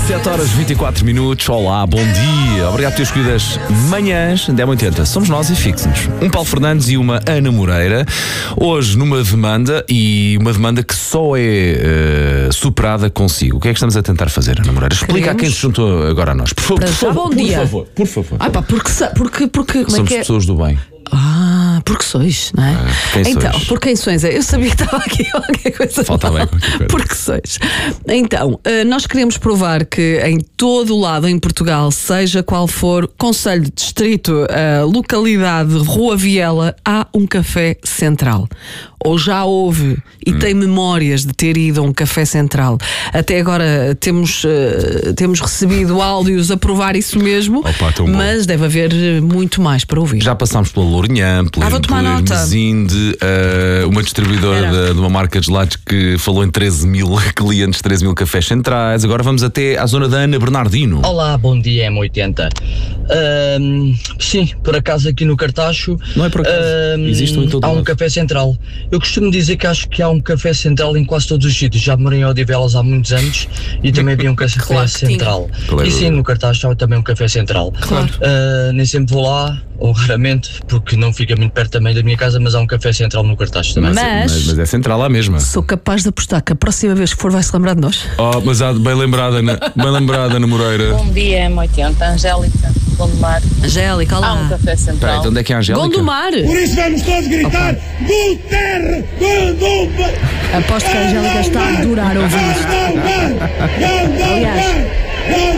7h24. Olá, bom dia. Obrigado por ter escolhido as manhãs da M80. Somos nós e fixe-nos. Um Paulo Fernandes e uma Ana Moreira. Hoje numa demanda, e uma demanda que só é superada consigo. O que é que estamos a tentar fazer, Ana Moreira? Explica a quem se juntou agora a nós. Por favor, bom dia. Por favor. Ah, pá, porque como Somos é que é? pessoas do bem. Porque sois, não é? Quem então, sois? por quem sois? Eu sabia que estava aqui qualquer coisa. Falta bem qualquer coisa. Porque sois. Então, nós queremos provar que em todo o lado em Portugal, seja qual for concelho, distrito, localidade, Rua Viela, há um café central. Ou já houve e tem memórias de ter ido a um café central. Até agora temos recebido áudios a provar isso mesmo. Opa, tão bom. Mas deve haver muito mais para ouvir. Já passámos pela Lourinhã, vou tomar pela nota. Hermesinde, uma distribuidora de uma marca de gelados que falou em 13 mil clientes, 13 mil cafés centrais. Agora vamos até à zona da Ana Bernardino. Olá, bom dia, M80. Sim, por acaso aqui no Cartacho Não é por acaso, existe um em todo há um lado. café central. Eu costumo dizer que acho que há um café central em quase todos os sítios. Já morei em Odivelas há muitos anos e também havia um café Claro que tinha. central. Qual é E o- sim, no Cartacho há também um café central. Claro. Nem sempre vou lá, ou raramente, porque não fica muito perto também da minha casa, mas há um café central no Cartacho também. Mas é central lá mesmo. sou capaz de apostar que a próxima vez que for vai se lembrar de nós. Oh, mas bem lembrada, Ana Moreira. Bom dia, M80, Angélica, Gondomar. Angélica, Há um olá. café Espera aí, central. então onde é que é a Angélica? Gondomar. Por isso vamos todos gritar: Guterres, Gondomar! Aposto que a Angélica está a adorar ouvir isto. Aliás,